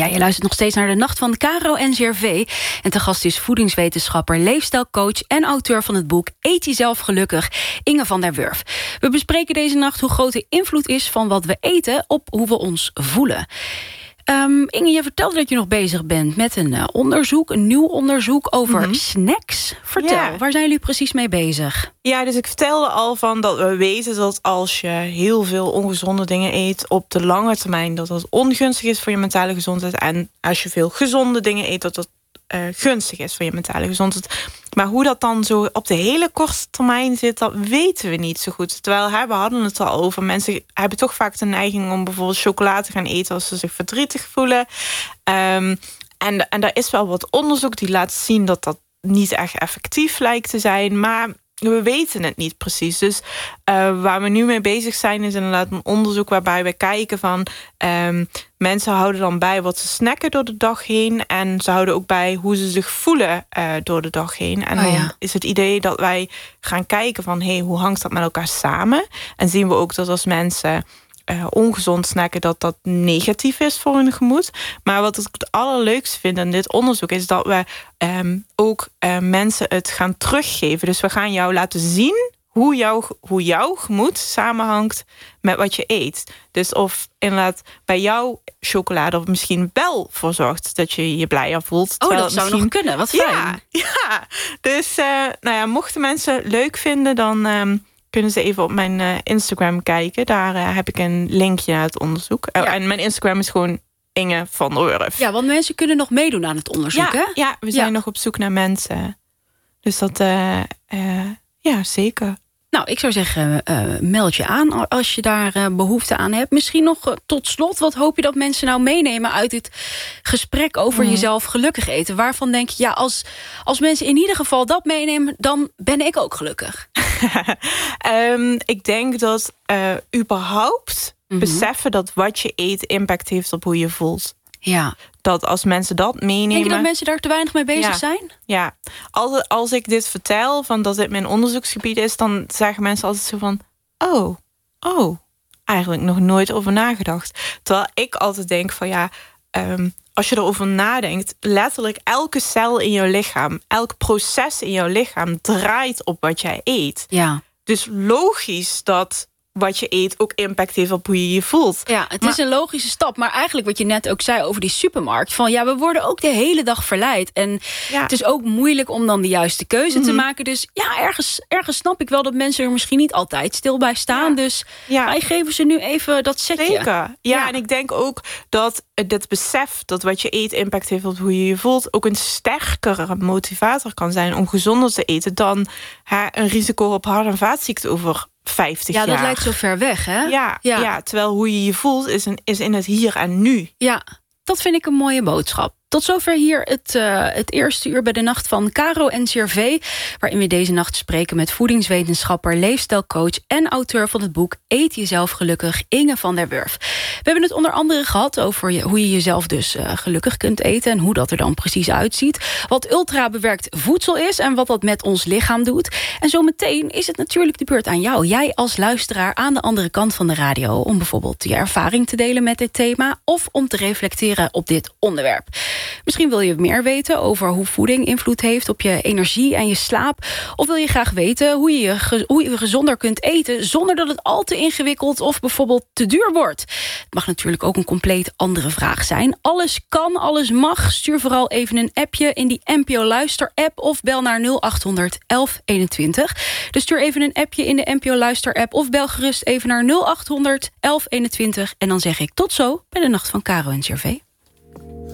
Ja, je luistert nog steeds naar de Nacht van Caro en Gervais. En te gast is voedingswetenschapper, leefstijlcoach en auteur van het boek Eet jezelf gelukkig, Inge van der Wurf. We bespreken deze nacht hoe groot de invloed is van wat we eten op hoe we ons voelen. Inge, je vertelde dat je nog bezig bent met een onderzoek, een nieuw onderzoek over snacks. Vertel, waar zijn jullie precies mee bezig? Ja, dus ik vertelde al van dat we weten dat als je heel veel ongezonde dingen eet op de lange termijn, dat dat ongunstig is voor je mentale gezondheid. En als je veel gezonde dingen eet, dat dat gunstig is voor je mentale gezondheid. Maar hoe dat dan zo op de hele korte termijn zit, dat weten we niet zo goed. Terwijl we hadden het al over. Mensen hebben toch vaak de neiging om bijvoorbeeld chocolade te gaan eten als ze zich verdrietig voelen. En daar is wel wat onderzoek die laat zien dat dat niet echt effectief lijkt te zijn. Maar we weten het niet precies. Dus waar we nu mee bezig zijn is inderdaad een onderzoek waarbij we kijken van mensen houden dan bij wat ze snacken door de dag heen. En ze houden ook bij hoe ze zich voelen door de dag heen. En dan is het idee dat wij gaan kijken van hoe hangt dat met elkaar samen? En zien we ook dat als mensen ongezond snacken, dat dat negatief is voor hun gemoed. Maar wat ik het allerleukste vind aan dit onderzoek is dat we ook mensen het gaan teruggeven. Dus we gaan jou laten zien hoe jouw gemoed samenhangt met wat je eet. Dus of inderdaad bij jouw chocolade of misschien wel voor zorgt dat je je blijer voelt. Oh, dat zou nog kunnen. Wat fijn. Ja. Dus mochten mensen leuk vinden, dan kunnen ze even op mijn Instagram kijken. Daar heb ik een linkje naar het onderzoek. En mijn Instagram is gewoon Inge van der Wurf. Ja, want mensen kunnen nog meedoen aan het onderzoek, hè? Ja, we zijn nog op zoek naar mensen. Dus dat, zeker. Nou, ik zou zeggen, meld je aan als je daar behoefte aan hebt. Misschien nog tot slot, wat hoop je dat mensen nou meenemen uit dit gesprek over jezelf gelukkig eten? Waarvan denk je, als mensen in ieder geval dat meenemen, dan ben ik ook gelukkig. Ik denk dat überhaupt beseffen dat wat je eet impact heeft op hoe je voelt. Ja. Dat als mensen dat meenemen. Denk je dat mensen daar te weinig mee bezig zijn? Ja. Als ik dit vertel, van dat dit mijn onderzoeksgebied is, dan zeggen mensen altijd zo van, oh, eigenlijk nog nooit over nagedacht. Terwijl ik altijd denk van als je erover nadenkt, letterlijk elke cel in jouw lichaam, elk proces in jouw lichaam draait op wat jij eet. Ja. Dus logisch dat wat je eet ook impact heeft op hoe je je voelt. Ja, het is een logische stap. Maar eigenlijk wat je net ook zei over die supermarkt, van we worden ook de hele dag verleid. En het is ook moeilijk om dan de juiste keuze te maken. Dus ergens snap ik wel dat mensen er misschien niet altijd stil bij staan. Dus wij geven ze nu even dat setje. Zeker. Ja, en ik denk ook dat dit besef dat wat je eet impact heeft op hoe je je voelt, ook een sterkere motivator kan zijn om gezonder te eten dan een risico op hart- en vaatziekten over 50 jaar. Ja, dat lijkt zo ver weg, hè? Ja, terwijl hoe je je voelt is in het hier en nu. Ja, dat vind ik een mooie boodschap. Tot zover hier het eerste uur bij de Nacht van Caro en Gervais, waarin we deze nacht spreken met voedingswetenschapper, leefstijlcoach en auteur van het boek Eet jezelf gelukkig, Inge van der Wurf. We hebben het onder andere gehad over hoe je jezelf dus gelukkig kunt eten en hoe dat er dan precies uitziet. Wat ultra bewerkt voedsel is en wat dat met ons lichaam doet. En zometeen is het natuurlijk de beurt aan jou. Jij als luisteraar aan de andere kant van de radio, om bijvoorbeeld je ervaring te delen met dit thema of om te reflecteren op dit onderwerp. Misschien wil je meer weten over hoe voeding invloed heeft op je energie en je slaap. Of wil je graag weten hoe je gezonder kunt eten zonder dat het al te ingewikkeld of bijvoorbeeld te duur wordt. Het mag natuurlijk ook een compleet andere vraag zijn. Alles kan, alles mag. Stuur vooral even een appje in die NPO Luister app of bel naar 0800 1121. Dus stuur even een appje in de NPO Luister app of bel gerust even naar 0800 1121. En dan zeg ik tot zo bij de Nacht van Caro en Gervais.